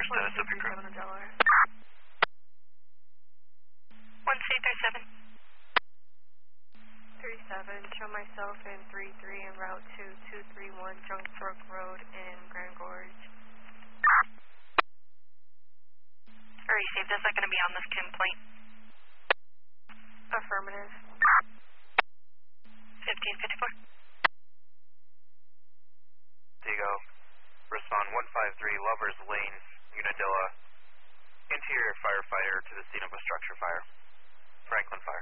status of your crew. 1C37. 37, show myself in 33 en route to 231 Junk Brook Road in Grand Gorge. Are you safe? That's not going to be on this complaint. Affirmative. 1554. Diego, respond 153 Lovers Lane, Unadilla, interior firefighter to the scene of a structure fire. Franklin Fire.